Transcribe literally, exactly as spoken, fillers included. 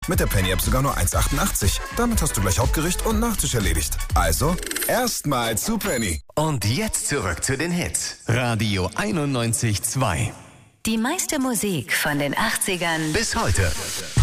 Mit der Penny-App sogar nur eins achtundachtzig. Damit hast du gleich Hauptgericht und Nachtisch erledigt. Also, erstmal zu Penny. Und jetzt zurück zu den Hits. Radio einundneunzig Komma zwei. Die meiste Musik von den achtzigern Bis heute.